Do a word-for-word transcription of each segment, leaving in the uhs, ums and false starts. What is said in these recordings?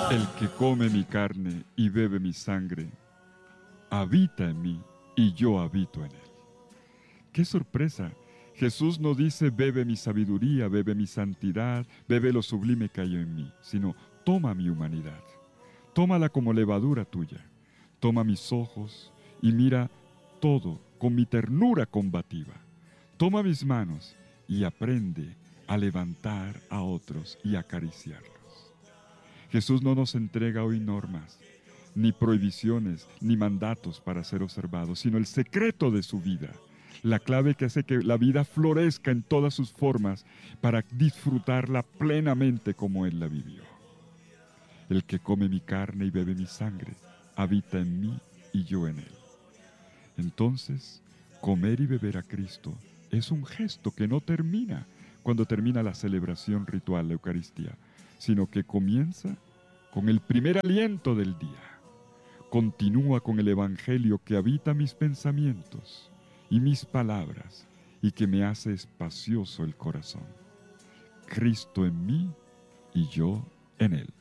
El que come mi carne y bebe mi sangre, habita en mí y yo habito en él. ¡Qué sorpresa! Jesús no dice, bebe mi sabiduría, bebe mi santidad, bebe lo sublime que hay en mí, sino, toma mi humanidad, tómala como levadura tuya, toma mis ojos y mira todo con mi ternura combativa. Toma mis manos y aprende a levantar a otros y acariciarlos. Jesús no nos entrega hoy normas, ni prohibiciones, ni mandatos para ser observados, sino el secreto de su vida, la clave que hace que la vida florezca en todas sus formas para disfrutarla plenamente como Él la vivió. El que come mi carne y bebe mi sangre, habita en mí y yo en Él. Entonces, comer y beber a Cristo es un gesto que no termina cuando termina la celebración ritual, la Eucaristía, sino que comienza con el primer aliento del día. Continúa con el Evangelio que habita mis pensamientos y mis palabras y que me hace espacioso el corazón. Cristo en mí y yo en Él.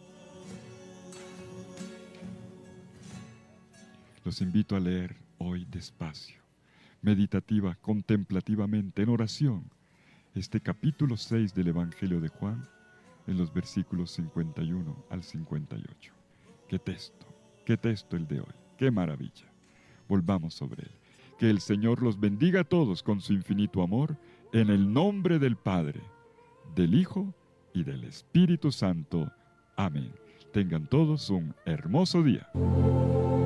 Los invito a leer hoy despacio, meditativa, contemplativamente, en oración, este capítulo seis del Evangelio de Juan, en los versículos cincuenta y uno al cincuenta y ocho. ¡Qué texto! ¡Qué texto el de hoy! ¡Qué maravilla! Volvamos sobre él. Que el Señor los bendiga a todos con su infinito amor, en el nombre del Padre, del Hijo y del Espíritu Santo. Amén. Tengan todos un hermoso día.